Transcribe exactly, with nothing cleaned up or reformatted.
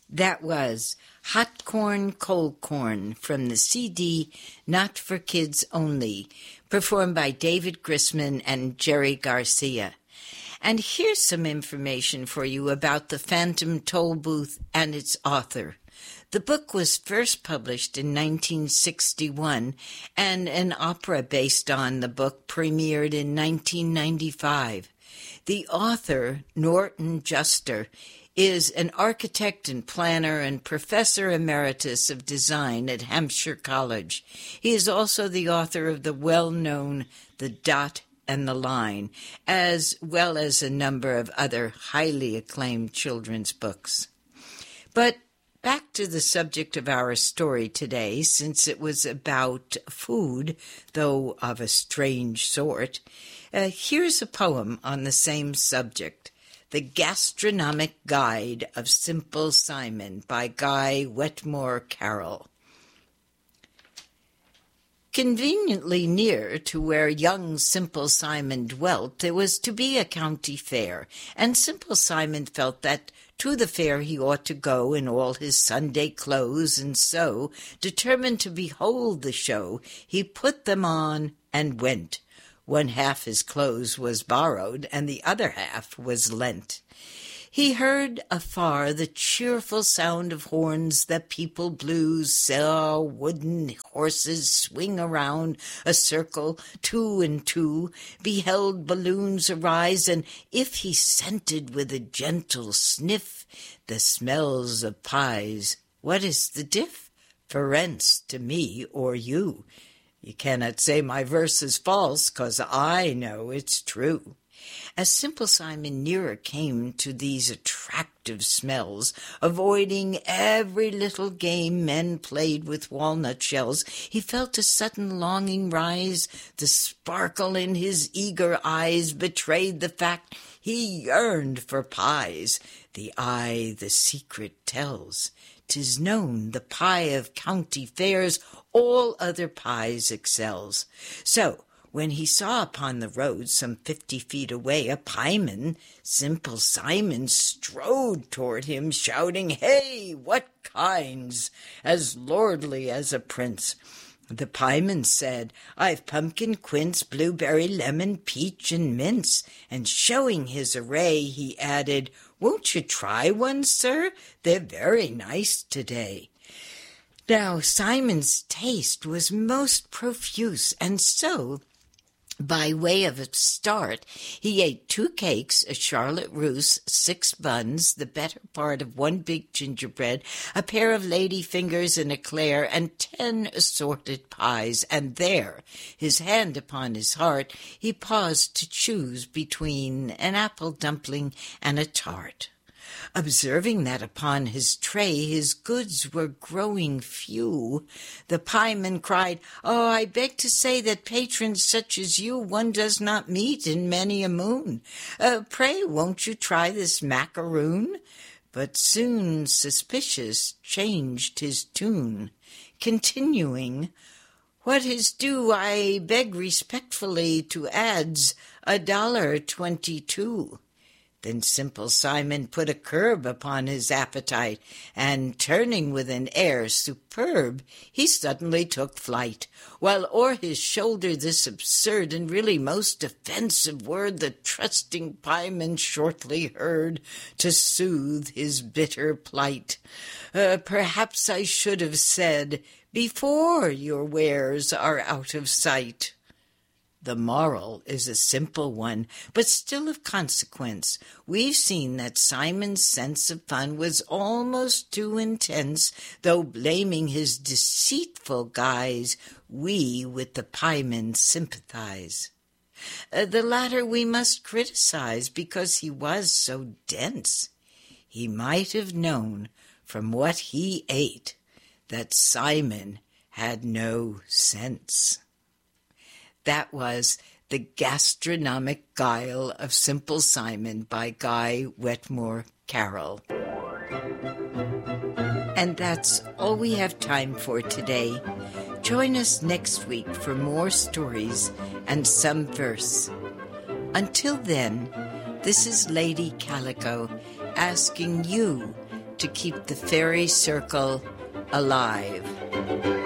That was Hot Corn, Cold Corn from the C D Not for Kids Only, performed by David Grisman and Jerry Garcia. And here's some information for you about the Phantom Toll Booth and its author. The book was first published in nineteen sixty-one, and an opera based on the book premiered in nineteen ninety-five. The author, Norton Juster, is an architect and planner and professor emeritus of design at Hampshire College. He is also the author of the well-known The Dot and the Line, as well as a number of other highly acclaimed children's books. But back to the subject of our story today, since it was about food, though of a strange sort. Uh, here's a poem on the same subject, The Gastronomic Guide of Simple Simon by Guy Wetmore Carroll. Conveniently near to where young Simple Simon dwelt, there was to be a county fair, and Simple Simon felt that to the fair he ought to go in all his Sunday clothes, and so, determined to behold the show, he put them on and went. One half his clothes was borrowed, and the other half was lent. He heard afar the cheerful sound of horns that people blew, saw wooden horses swing around a circle, two and two, beheld balloons arise, and if he scented with a gentle sniff the smells of pies, what is the diff? For rents to me or you. You cannot say my verse is false, 'cause I know it's true. As Simple Simon nearer came to these attractive smells, avoiding every little game men played with walnut shells, he felt a sudden longing rise. The sparkle in his eager eyes betrayed the fact he yearned for pies. The eye the secret tells. 'Tis known the pie of county fairs all other pies excels. So, when he saw upon the road some fifty feet away a pieman, Simple Simon strode toward him, shouting, "Hey, what kinds?" as lordly as a prince. The pieman said, "I've pumpkin, quince, blueberry, lemon, peach, and mince." And showing his array, he added, "Won't you try one, sir? They're very nice today." Now, Simon's taste was most profuse, and so, by way of a start, he ate two cakes, a Charlotte Russe, six buns, the better part of one big gingerbread, a pair of lady fingers, an eclair, and ten assorted pies. And there, his hand upon his heart, he paused to choose between an apple dumpling and a tart. Observing that upon his tray his goods were growing few, the pieman cried, "Oh, I beg to say that patrons such as you one does not meet in many a moon. Uh, pray, won't you try this macaroon?" But soon suspicious changed his tune, continuing, "What is due I beg respectfully to ad's a dollar twenty-two." Then Simple Simon put a curb upon his appetite, and turning with an air superb, he suddenly took flight, while o'er his shoulder this absurd and really most offensive word the trusting pieman shortly heard to soothe his bitter plight. Uh, perhaps I should have said, "Before your wares are out of sight." The moral is a simple one, but still of consequence. We've seen that Simon's sense of fun was almost too intense, though blaming his deceitful guise, we with the pieman sympathize. Uh, the latter we must criticize because he was so dense. He might have known from what he ate that Simon had no sense. That was The Gastronomic Guile of Simple Simon by Guy Wetmore Carroll. And that's all we have time for today. Join us next week for more stories and some verse. Until then, this is Lady Calico asking you to keep the fairy circle alive.